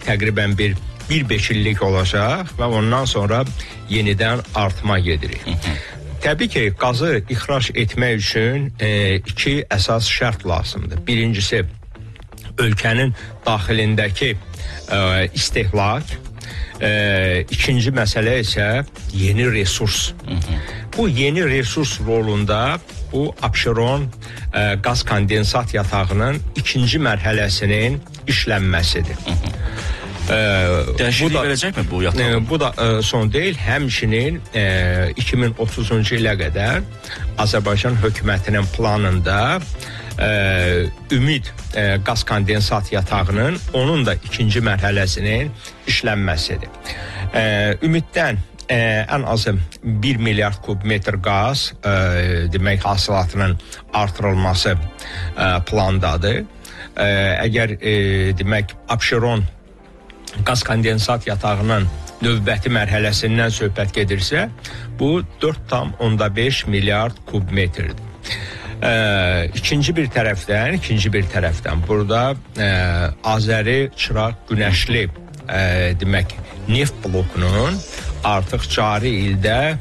təqribən bir 1-5 illik olacaq və ondan sonra yenidən artma gedirik. Təbii ki, qazı ixrac etmək üçün iki əsas şərt lazımdır. Birincisi, ölkənin daxilindəki istehlak. İkinci məsələ isə yeni resurs. Bu yeni resurs rolunda bu Abşeron qaz kondensat yatağının ikinci mərhələsinin işlənməsidir. Dəyişiklik verəcəkmi bu yataq? Bu da son deyil. Həmçinin 2030-cu ilə qədər Azərbaycan hökumətinin planında Ümid qaz kondensat yatağının onun da ikinci mərhələsinin işlənməsidir. Ümiddən ən azı 1 milyard kubmetr qaz demək hasilatının artırılması plandadır. Əgər demək Abşeron qaz kondensat yatağının növbəti mərhələsindən söhbət gedirsə, bu 4,5 milyard kubmetrdir. İkinci bir tərəfdən burada Azəri Çıraq Günəşli demək neft blokunun artıq cari ildə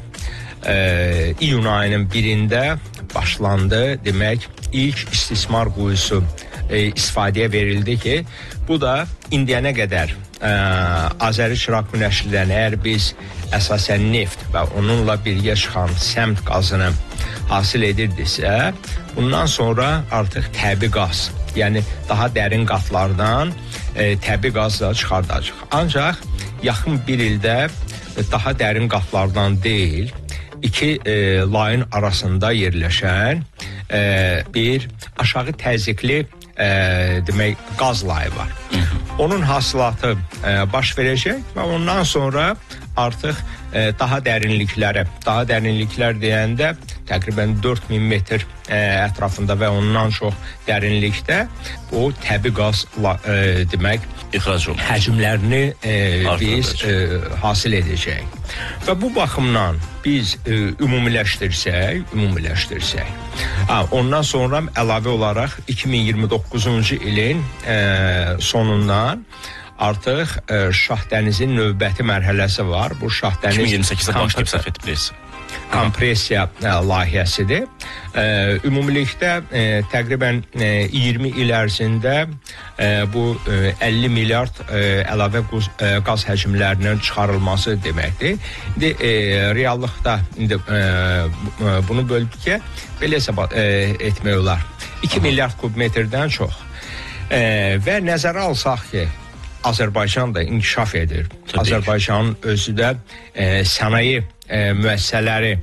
iyun ayının 1-də başlandı. Demək ilk istismar quyusu istifadəyə verildi ki, bu da indiyənə qədər Azəri Çıraq Günəşlidən əgər biz əsasən neft və onunla birgə çıxan səmt qazını hasil edirdisə, bundan sonra artıq təbii qaz, yəni daha dərin qatlardan təbii qaz da çıxardacaq. Ancaq yaxın bir ildə daha dərin qatlardan deyil, iki layın arasında yerləşən bir aşağı təzyiqli demək qaz layı var. Onun hasilatı baş verəcək və ondan sonra artıq daha dərinliklər deyəndə təqribən 4000 metr ətrafında və ondan çox dərinlikdə o təbii qaz demək ixrac olunur. Həcmlərini biz hasil edəcəyik. Və bu baxımdan biz ümumiləşdirsək, ondan sonra əlavə olaraq 2029-cu ilin sonundan artıq Şahdənizin növbəti mərhələsi var. Bu Şahdəniz 2028-də başlayıb səhv etmirəmsə. Kompresiya layihəsidir. Ümumilikdə təqribən 20 il ərzində bu 50 milyard əlavə qaz həcmlərinin çıxarılması deməkdir. İndi reallıqda bunu böldükcə belə hesab etmək olar. 2 milyard kubmetrdən çox. Və nəzərə alsaq ki, Azərbaycan da inkişaf edir. Azərbaycanın özü də sənaye müəssisələri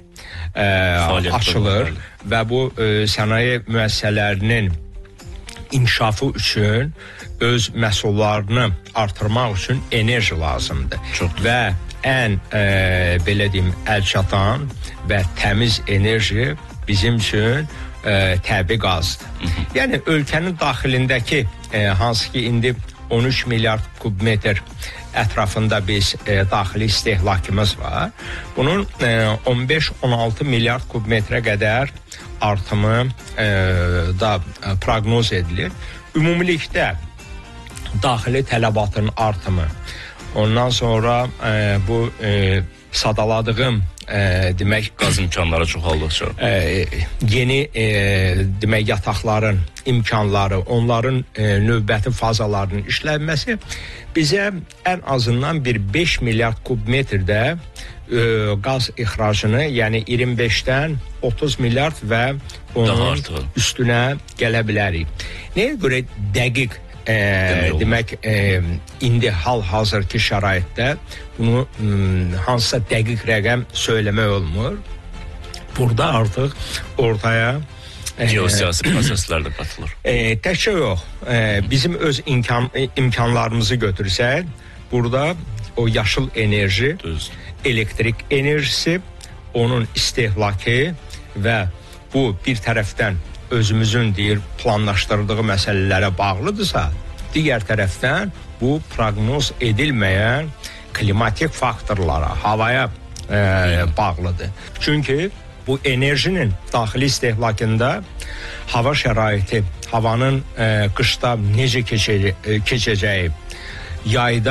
açılır və bu sənaye müəssisələrinin inkişafı üçün öz məhsullarını artırmaq üçün enerji lazımdır. Və ən belə deyim əlçatan və təmiz enerji bizim üçün təbii qazdır. Yəni ölkənin daxilindəki hansı ki indi 13 milyard kubmetr ətrafında biz daxili istehlakımız var. Bunun 15-16 milyard kubmetrə qədər artımı da proqnoz edilir. Ümumilikdə daxili tələbatın artımı, ondan sonra bu sadaladığım demək qaz imkanları çoxaldıqca yeni demək yataqların imkanları, onların növbəti fazalarının işlənməsi bizə ən azından bir 5 milyard kubmetrdə qaz ixracını, yəni 25-dən 30 milyard və onun üstünə gələ bilərik. Nəyə görə dəqiq demək indi hal-hazırki şəraitdə bunu hansısa dəqiq rəqəm söyləmək olmur. Burada artıq ortaya geosiyasi proseslər də qatılır. Təkcə yox, bizim öz imkanlarımızı götürsək, burada o yaşıl enerji, elektrik enerjisi, onun istehlakı və bu bir tərəfdən özümüzün planlaşdırdığı məsələlərə bağlıdırsa, digər tərəfdən bu proqnoz edilməyən klimatik faktorlara, havaya bağlıdır. Çünki bu enerjinin daxili istehlakında hava şəraiti, havanın qışda necə keçəcəyi, yayda